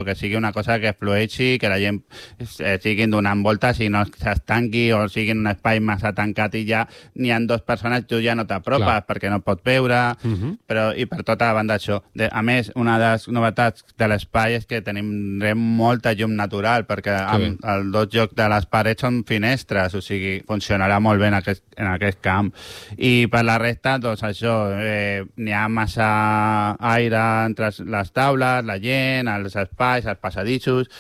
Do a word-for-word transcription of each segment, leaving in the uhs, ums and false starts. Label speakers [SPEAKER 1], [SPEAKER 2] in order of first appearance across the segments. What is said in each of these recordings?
[SPEAKER 1] que sigui una cosa que flueixi, que la gent eh, siguin donant voltes i no s'estanqui o siguin un espai massa tancat i ja n'hi ha dues persones, tu ja no t'apropes
[SPEAKER 2] Clar.
[SPEAKER 1] perquè no pots veure,
[SPEAKER 2] Mhm.
[SPEAKER 1] però i per tota banda això. De, a més, una de les novetats de l'espai és que tindrem molta llum natural, perquè amb, els dos jocs de les parets són finestres, o sigui, funcionarà molt bé en aquest, en aquest camp. I per la resta, doncs això, eh, n'hi ha massa aire entre les taules, la gent, els espais, els passadissos,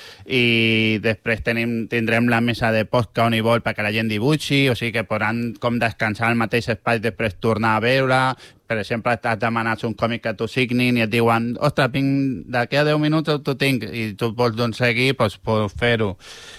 [SPEAKER 1] i després tenim, tindrem la mesa de podcast on hi vol perquè la gent dibuixi, o sigui que podran com descansar al mateix espai, després tornar a veure. Per exemple, t'has demanat un còmic que t'ho signin i et diuen, ostres, vinc d'aquí a deu minuts t'ho tinc, i tu vols doncs seguir, doncs pots fer-ho.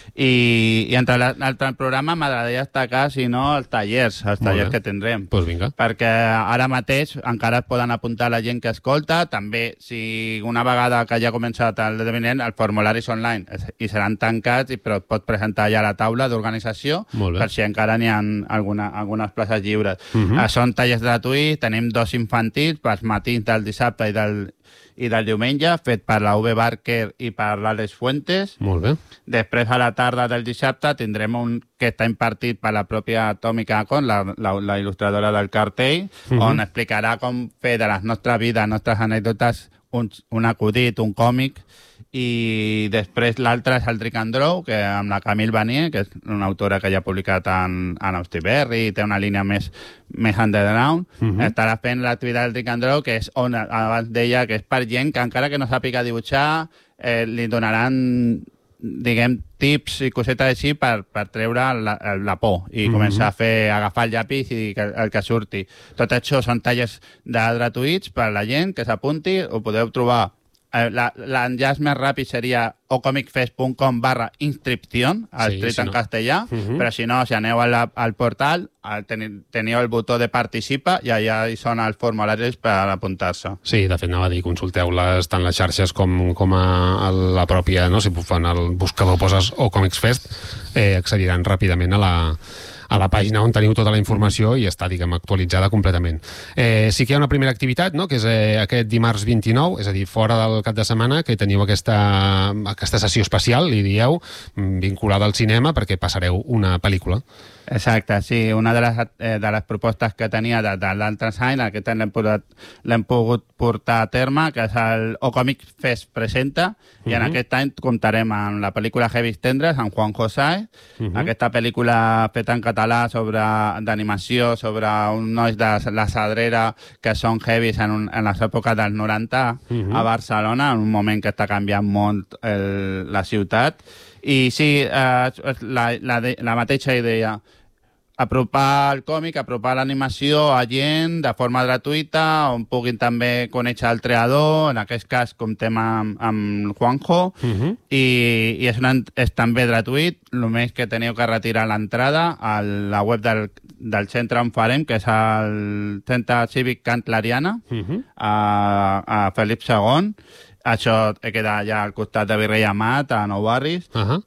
[SPEAKER 1] I, i entre l'altre programa m'agradaria destacar, si no, els tallers, els tallers que tindrem.
[SPEAKER 2] Pues vinga.
[SPEAKER 1] Perquè ara mateix encara es poden apuntar la gent que escolta, també, si una vegada que ja ha començat el esdeveniment, els formularis online i seran tancats, però et pots presentar ja a la taula d'organització, per si encara n'hi ha alguna, algunes places lliures.
[SPEAKER 2] Mhm.
[SPEAKER 1] Són tallers gratuïts, tenim dos infantils pels matins del dissabte i del, i del diumenge, fet per la U V Barker i per l'Àlex Fuentes.
[SPEAKER 2] Molt bé.
[SPEAKER 1] Després, a la tarda del dissabte, tindrem un que està impartit per la pròpia Atòmica Acon, la, la, la il·lustradora del cartell,
[SPEAKER 2] Mhm.
[SPEAKER 1] on explicarà com fer de les nostres vides, nostres anècdotes, un, un acudit, un còmic. I després l'altre és el Trick and Draw, que amb la Camille Vanier, que és una autora que ja ha publicat en, en Austiberri i té una línia més, més underground,
[SPEAKER 2] Mhm.
[SPEAKER 1] estarà fent l'activitat del Trick and Draw, que és on abans deia que és per gent que encara que no sàpiga dibuixar, eh, li donaran, diguem, tips i cosetes així per, per treure la, la por i
[SPEAKER 2] Mhm.
[SPEAKER 1] començar a fer, agafar el llapis i que, el que surti. Tot això són tallers de gratuïts per la gent que s'apunti, ho podeu trobar. Eh, la- L'enllaç més ràpid seria ocomicfest.com barra inscripción, escrit
[SPEAKER 2] si
[SPEAKER 1] en
[SPEAKER 2] no.
[SPEAKER 1] castellà,
[SPEAKER 2] Mhm.
[SPEAKER 1] però si no, si aneu a la, al portal, al teni, teniu el botó de participa i allà hi són els formularis per apuntar-se.
[SPEAKER 2] Sí, de fet, anava a dir, consulteu-les tant les xarxes com, com a, a la pròpia, no? Si fan el buscador poses o Comics Fest, eh, accediran ràpidament a la, a la pàgina on teniu tota la informació i està, diguem, actualitzada completament. Eh, sí que hi ha una primera activitat, no?, que és eh, aquest dimarts vint-i-nou, és a dir, fora del cap de setmana, que teniu aquesta, aquesta sessió especial, li dieu, vinculada al cinema, perquè passareu una pel·lícula.
[SPEAKER 1] Exacte, sí. Una de les, eh, de les propostes que tenia de, de l'altre any, aquest any l'hem pogut, l'hem pogut portar a terme, que és el O Comic Fest presenta, i en
[SPEAKER 2] Mhm.
[SPEAKER 1] aquest any comptarem amb la pel·lícula Heavy Tendres, amb Juan José,
[SPEAKER 2] Mhm.
[SPEAKER 1] aquesta pel·lícula feta en català sobre d'animació, sobre uns nois de la Sadrera que són heavies en, un, en les èpoques dels noranta
[SPEAKER 2] Mhm.
[SPEAKER 1] a Barcelona, en un moment que està canviant molt el, la ciutat. I sí, eh, la, la, de, la mateixa idea, apropar el còmic, apropar l'animació a gent de forma gratuïta, on puguin també conèixer el creador, en aquest cas comptem amb, amb Juanjo,
[SPEAKER 2] Mhm.
[SPEAKER 1] i, i és, una, és també gratuït, només que teniu que retirar l'entrada a la web del, del centre on farem, que és el Centre Cívic Can Clariana,
[SPEAKER 2] Mhm.
[SPEAKER 1] a, a Felip segon. Això queda ja al costat de Virrei Amat, a Nou Barris.
[SPEAKER 2] Uh -huh.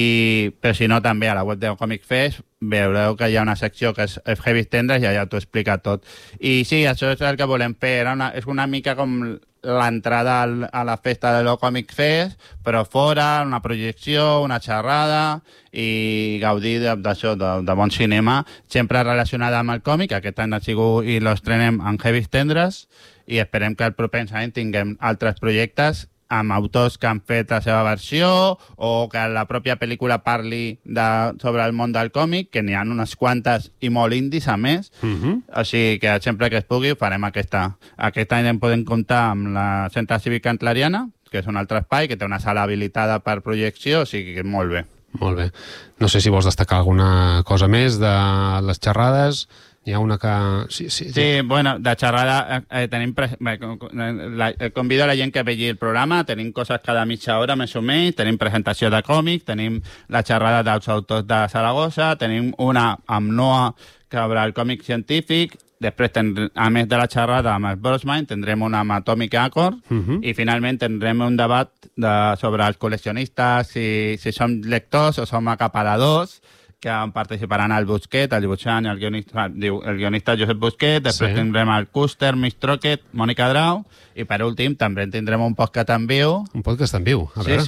[SPEAKER 1] I, però si no, també a la web de Comic Fest veureu que hi ha una secció que és Heavy Tendres i allà t'ho explica tot. I sí, això és el que volem fer. Era una, és una mica com l'entrada a la festa de l'O Comic Fest, però fora, una projecció, una xerrada i gaudir d'això, de, de bon cinema, sempre relacionada amb el còmic. Aquest any ha sigut i l'estrenem en Heavy Tendres i esperem que el proper any tinguem altres projectes amb autors que han fet la seva versió o que la pròpia pel·lícula parli de, sobre el món del còmic, que n'hi ha unes quantes i molt indis a més.
[SPEAKER 2] Uh-huh.
[SPEAKER 1] O sigui que sempre que es pugui farem aquesta. Aquest any en podem comptar amb la Centre Cívic Can Clariana, que és un altre espai, que té una sala habilitada per projecció, o sigui que molt bé.
[SPEAKER 2] Molt bé. No sé si vols destacar alguna cosa més de les xerrades. Hi ha una que... Sí, sí,
[SPEAKER 1] sí bueno, de xerrada eh, tenim... Pre... La... Convido a la gent que vegi el programa, tenim coses cada mitja hora més o menys, tenim presentació de còmics, tenim la xerrada dels autors de Saragossa, tenim una amb Noah que obre el còmic científic, després, tindrem, a més de la xerrada amb el Brosman, tindrem una amb Atomic Accord
[SPEAKER 2] uh-huh.
[SPEAKER 1] i finalment tindrem un debat de, sobre els col·leccionistes, si, si som lectors o som acaparadors, que participaran el Busquet, el dibuixant i el guionista, el guionista Josep Busquet, després sí. tindrem el Custer, Miss Trocket, Mònica Drau, i per últim també tindrem un podcast en viu.
[SPEAKER 2] Un podcast en viu, a
[SPEAKER 1] sí,
[SPEAKER 2] veure.